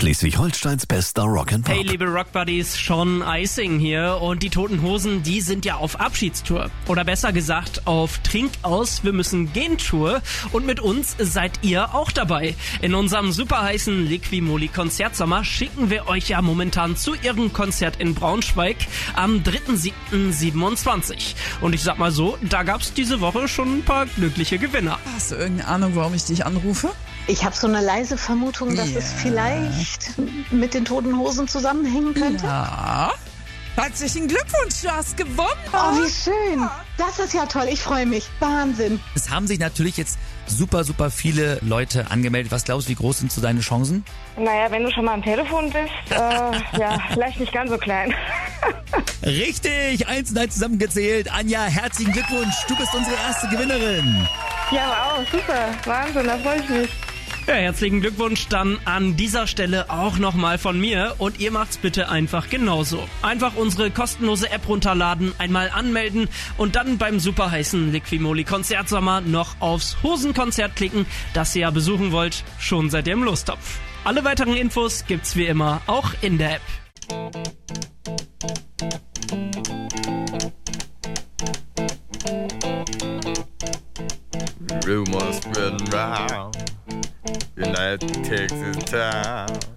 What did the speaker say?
Schleswig-Holsteins bester Rock'n'Pop. Hey, liebe Rockbuddies, Sean Icing hier. Und die Toten Hosen, die sind ja auf Abschiedstour. Oder besser gesagt, auf Trinkaus, wir müssen gehen Tour. Und mit uns seid ihr auch dabei. In unserem super heißen Liquimoli Konzertsommer schicken wir euch ja momentan zu ihrem Konzert in Braunschweig am 3.7.27. Und ich sag mal so, da gab's diese Woche schon ein paar glückliche Gewinner. Hast du irgendeine Ahnung, warum ich dich anrufe? Ich habe so eine leise Vermutung, dass es vielleicht mit den Toten Hosen zusammenhängen könnte. Ja. Herzlichen Glückwunsch, du hast gewonnen. Oh, wie schön. Das ist ja toll. Ich freue mich. Wahnsinn. Es haben sich natürlich jetzt super viele Leute angemeldet. Was glaubst du, wie groß sind so deine Chancen? Naja, wenn du schon mal am Telefon bist, ja, vielleicht nicht ganz so klein. Richtig, 1 und 1 zusammengezählt. Anja, herzlichen Glückwunsch. Du bist unsere erste Gewinnerin. Ja, wow, super. Wahnsinn, da freue ich mich. Ja, herzlichen Glückwunsch dann an dieser Stelle auch nochmal von mir und ihr macht's bitte einfach genauso. Einfach unsere kostenlose App runterladen, einmal anmelden und dann beim super heißen Liquimoli Konzertsommer noch aufs Hosenkonzert klicken, das ihr ja besuchen wollt. Schon seid ihr im Lostopf. Alle weiteren Infos gibt's wie immer auch in der App. Rumors spreading round. United Texas town.